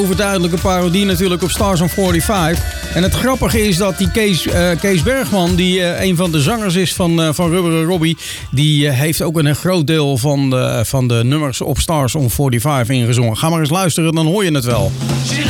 overduidelijke parodie natuurlijk op Stars on 45. En het grappige is dat die Kees Bergman, die een van de zangers is van Rubberen Robbie, die heeft ook een groot deel van de nummers op Stars on 45 ingezongen. Ga maar eens luisteren, dan hoor je het wel.